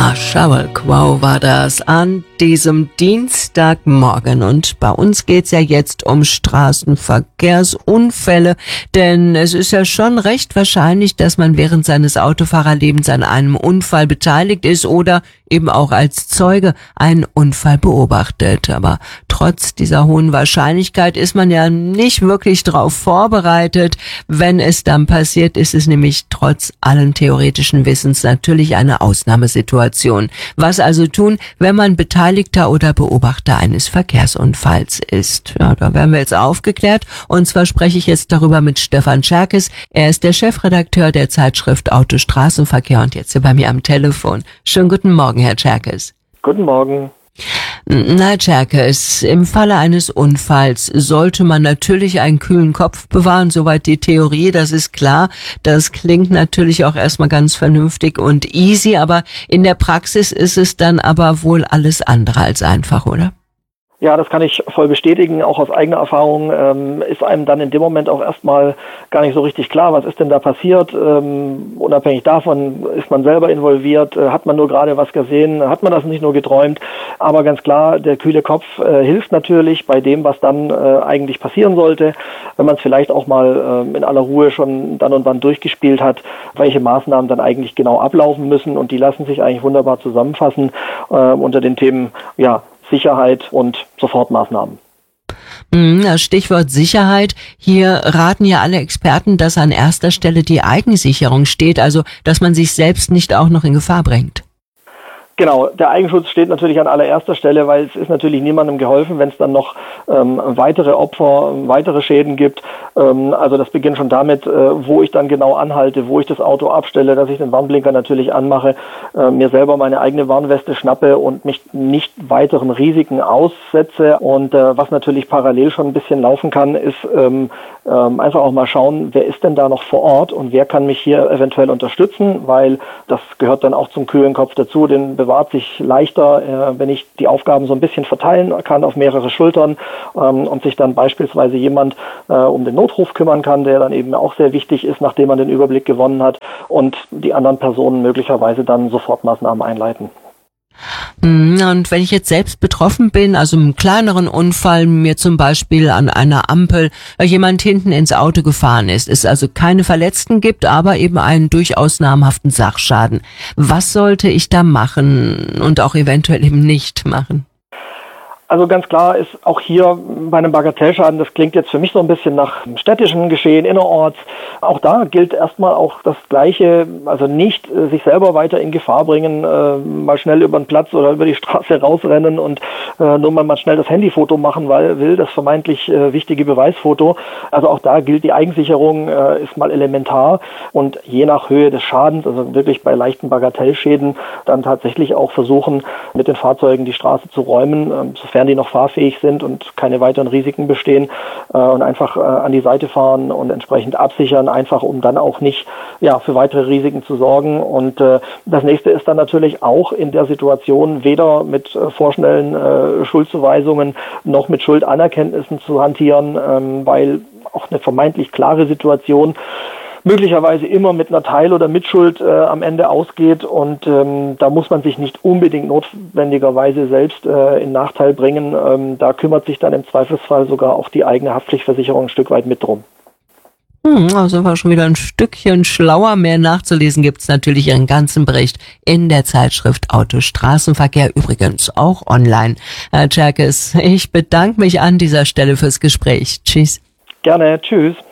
Schabalk, wow, war das an diesem Dienstagmorgen. Und bei uns geht's ja jetzt um Straßenverkehrsunfälle, denn es ist ja schon recht wahrscheinlich, dass man während seines Autofahrerlebens an einem Unfall beteiligt ist oder eben auch als Zeuge einen Unfall beobachtet. Aber trotz dieser hohen Wahrscheinlichkeit ist man ja nicht wirklich darauf vorbereitet. Wenn es dann passiert, ist es nämlich trotz allen theoretischen Wissens natürlich eine Ausnahmesituation. Was also tun, wenn man Beteiligter oder Beobachter eines Verkehrsunfalls ist? Ja, da werden wir jetzt aufgeklärt. Und zwar spreche ich jetzt darüber mit Stefan Tscherkes. Er ist der Chefredakteur der Zeitschrift Auto Straßenverkehr und jetzt hier bei mir am Telefon. Schönen guten Morgen, Herr Tscherkes. Guten Morgen. Na, Tscherkes, im Falle eines Unfalls sollte man natürlich einen kühlen Kopf bewahren, soweit die Theorie, das ist klar. Das klingt natürlich auch erstmal ganz vernünftig und easy, aber in der Praxis ist es dann aber wohl alles andere als einfach, oder? Ja, das kann ich voll bestätigen. Auch aus eigener Erfahrung ist einem dann in dem Moment auch erstmal gar nicht so richtig klar, was ist denn da passiert. Unabhängig davon, ist man selber involviert, hat man nur gerade was gesehen, hat man das nicht nur geträumt. Aber ganz klar, der kühle Kopf hilft natürlich bei dem, was dann eigentlich passieren sollte, wenn man es vielleicht auch mal in aller Ruhe schon dann und wann durchgespielt hat, welche Maßnahmen dann eigentlich genau ablaufen müssen. Und die lassen sich eigentlich wunderbar zusammenfassen unter den Themen, ja, Sicherheit und Sofortmaßnahmen. Das Stichwort Sicherheit. Hier raten ja alle Experten, dass an erster Stelle die Eigensicherung steht, also dass man sich selbst nicht auch noch in Gefahr bringt. Genau, der Eigenschutz steht natürlich an allererster Stelle, weil es ist natürlich niemandem geholfen, wenn es dann noch weitere Opfer, weitere Schäden gibt. Also das beginnt schon damit, wo ich dann genau anhalte, wo ich das Auto abstelle, dass ich den Warnblinker natürlich anmache, mir selber meine eigene Warnweste schnappe und mich nicht weiteren Risiken aussetze. Und was natürlich parallel schon ein bisschen laufen kann, ist einfach auch mal schauen, wer ist denn da noch vor Ort und wer kann mich hier eventuell unterstützen, weil das gehört dann auch zum kühlen Kopf dazu, den bewahrt sich leichter, wenn ich die Aufgaben so ein bisschen verteilen kann auf mehrere Schultern und sich dann beispielsweise jemand um den Notruf kümmern kann, der dann eben auch sehr wichtig ist, nachdem man den Überblick gewonnen hat und die anderen Personen möglicherweise dann Sofortmaßnahmen einleiten. Und wenn ich jetzt selbst betroffen bin, also im kleineren Unfall, mir zum Beispiel an einer Ampel jemand hinten ins Auto gefahren ist, es also keine Verletzten gibt, aber eben einen durchaus namhaften Sachschaden. Was sollte ich da machen und auch eventuell eben nicht machen? Also ganz klar ist auch hier bei einem Bagatellschaden, das klingt jetzt für mich so ein bisschen nach städtischen Geschehen innerorts. Auch da gilt erstmal auch das Gleiche, also nicht sich selber weiter in Gefahr bringen, mal schnell über den Platz oder über die Straße rausrennen und nur mal schnell das Handyfoto machen, weil will das vermeintlich wichtige Beweisfoto. Also auch da gilt die Eigensicherung, ist mal elementar und je nach Höhe des Schadens, also wirklich bei leichten Bagatellschäden, dann tatsächlich auch versuchen, mit den Fahrzeugen die Straße zu räumen, sofern die noch fahrfähig sind und keine weiteren Risiken bestehen und einfach an die Seite fahren und entsprechend absichern, einfach um dann auch nicht für weitere Risiken zu sorgen. Und das nächste ist dann natürlich auch in der Situation weder mit vorschnellen Schuldzuweisungen noch mit Schuldanerkenntnissen zu hantieren, weil auch eine vermeintlich klare Situation möglicherweise immer mit einer Teil- oder Mitschuld am Ende ausgeht und da muss man sich nicht unbedingt notwendigerweise selbst in Nachteil bringen. Da kümmert sich dann im Zweifelsfall sogar auch die eigene Haftpflichtversicherung ein Stück weit mit drum. Also war schon wieder ein Stückchen schlauer. Mehr nachzulesen gibt's natürlich Ihren ganzen Bericht in der Zeitschrift Auto Straßenverkehr, übrigens auch online. Herr Tscherkes, ich bedanke mich an dieser Stelle fürs Gespräch. Tschüss. Gerne, tschüss.